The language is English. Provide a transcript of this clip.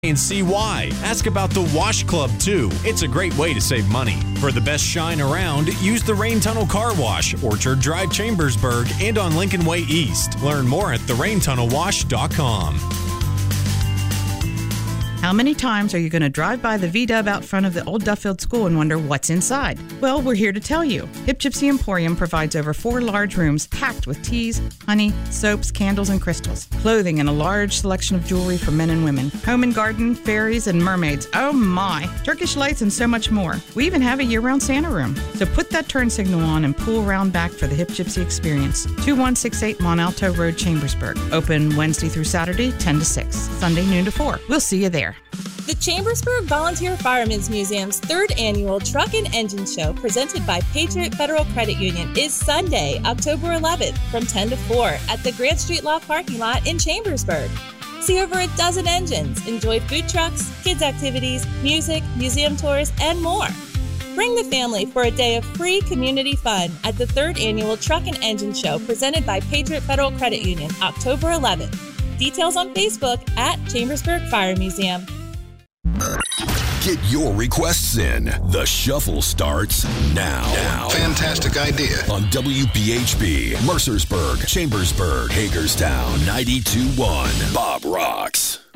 and see why. Ask about the Wash Club, too. It's a great way to save money. For the best shine around, use the Rain Tunnel Car Wash, Orchard Drive, Chambersburg, and on Lincoln Way East. Learn more at theraintunnelwash.com. How many times are you going to drive by the V-Dub out front of the old Duffield School and wonder what's inside? Well, we're here to tell you. Hip Gypsy Emporium provides over 4 large rooms packed with teas, honey, soaps, candles, and crystals. Clothing and a large selection of jewelry for men and women. Home and garden, fairies, and mermaids. Oh my! Turkish lights and so much more. We even have a year-round Santa room. So put that turn signal on and pull around back for the Hip Gypsy experience. 2168 Mont Alto Road, Chambersburg. Open Wednesday through Saturday, 10 to 6. Sunday, noon to 4. We'll see you there. The Chambersburg Volunteer Firemen's Museum's 3rd annual Truck and Engine Show, presented by Patriot Federal Credit Union, is Sunday, October 11th from 10 to 4 at the Grant Street Law parking lot in Chambersburg. See over a dozen engines, enjoy food trucks, kids' activities, music, museum tours, and more. Bring the family for a day of free community fun at the 3rd annual Truck and Engine Show, presented by Patriot Federal Credit Union, October 11th. Details on Facebook at Chambersburg Fire Museum. Get your requests in. The Shuffle starts now. Fantastic idea. On WPHB, Mercersburg, Chambersburg, Hagerstown, 92.1. Bob Rocks.